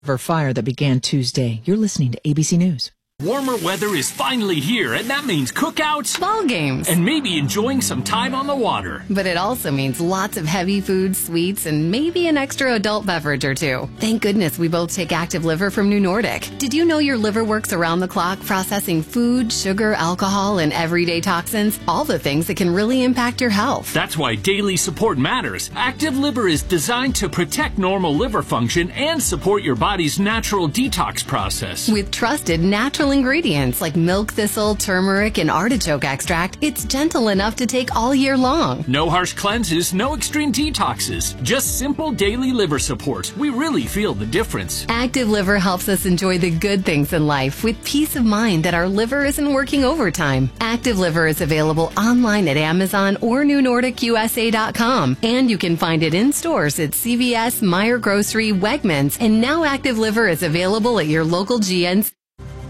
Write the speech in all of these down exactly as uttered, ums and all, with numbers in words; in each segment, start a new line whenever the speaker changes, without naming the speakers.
For fire that began Tuesday. You're listening to A B C News.
Warmer weather is finally here, and that means cookouts,
ball games,
and maybe enjoying some time on the water.
But it also means lots of heavy foods, sweets, and maybe an extra adult beverage or two. Thank goodness we both take Active Liver from New Nordic. Did you know your liver works around the clock processing food, sugar, alcohol, and everyday toxins? All the things that can really impact your health.
That's why daily support matters. Active Liver is designed to protect normal liver function and support your body's natural detox process.
With trusted natural ingredients like milk thistle, turmeric, and artichoke extract, it's gentle enough to take all year long.
No harsh cleanses, no extreme detoxes, just simple daily liver support. We really feel the difference.
Active Liver helps us enjoy the good things in life with peace of mind that our liver isn't working overtime. Active Liver is available online at Amazon or new nordic u s a dot com, and you can find it in stores at C V S, Meijer Grocery, Wegmans, and now Active Liver is available at your local G N C.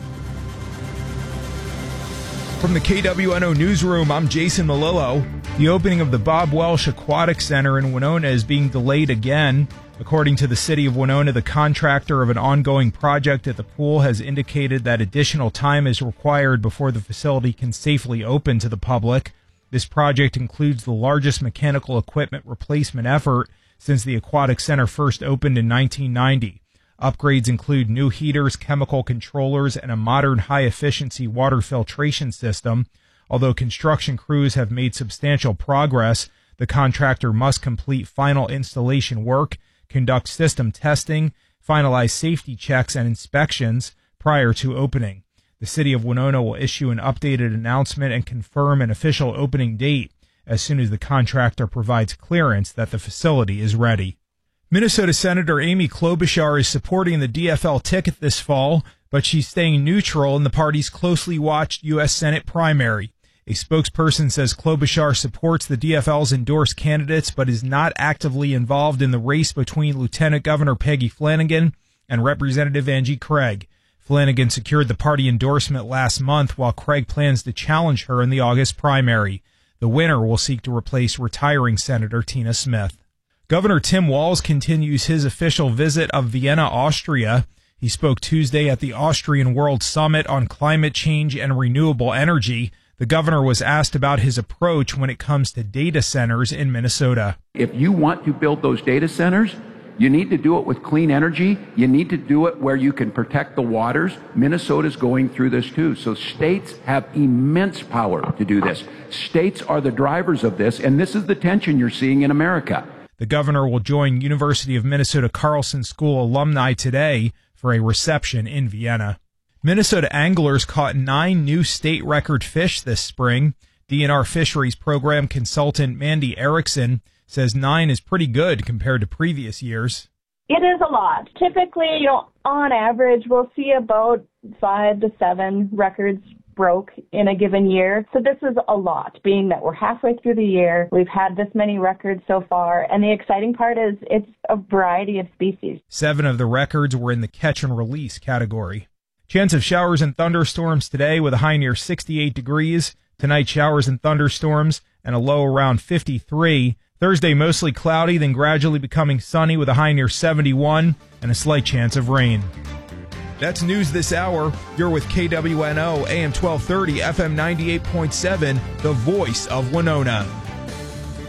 From the K W N O Newsroom, I'm Jason Malillo. The opening of the Bob Welsh Aquatic Center in Winona is being delayed again. According to the city of Winona, the contractor of an ongoing project at the pool has indicated that additional time is required before the facility can safely open to the public. This project includes the largest mechanical equipment replacement effort since the Aquatic Center first opened in nineteen ninety. Upgrades include new heaters, chemical controllers, and a modern high-efficiency water filtration system. Although construction crews have made substantial progress, the contractor must complete final installation work, conduct system testing, finalize safety checks and inspections prior to opening. The city of Winona will issue an updated announcement and confirm an official opening date as soon as the contractor provides clearance that the facility is ready. Minnesota Senator Amy Klobuchar is supporting the D F L ticket this fall, but she's staying neutral in the party's closely watched U S Senate primary. A spokesperson says Klobuchar supports the D F L's endorsed candidates, but is not actively involved in the race between Lieutenant Governor Peggy Flanagan and Representative Angie Craig. Flanagan secured the party endorsement last month, while Craig plans to challenge her in the August primary. The winner will seek to replace retiring Senator Tina Smith. Governor Tim Walz continues his official visit of Vienna, Austria. He spoke Tuesday at the Austrian World Summit on climate change and renewable energy. The governor was asked about his approach when it comes to data centers in Minnesota.
If you want to build those data centers, you need to do it with clean energy. You need to do it where you can protect the waters. Minnesota's going through this too. So states have immense power to do this. States are the drivers of this, and this is the tension you're seeing in America.
The governor will join University of Minnesota Carlson School alumni today for a reception in Vienna. Minnesota anglers caught nine new state record fish this spring. D N R Fisheries Program consultant Mandy Erickson says nine is pretty good compared to previous years.
It is a lot. Typically, you know, on average, we'll see about five to seven records broke in a given year. So this is a lot, being that we're halfway through the year. We've had this many records so far. And the exciting part is it's a variety of species. Seven
of the records were in the catch and release category. Chance of showers and thunderstorms today with a high near sixty-eight degrees. Tonight, showers and thunderstorms and a low around fifty-three. Thursday, mostly cloudy, then gradually becoming sunny with a high near seventy-one and a slight chance of rain. That's news this hour. You're with K W N O, A M twelve thirty, F M ninety-eight point seven, the voice of Winona.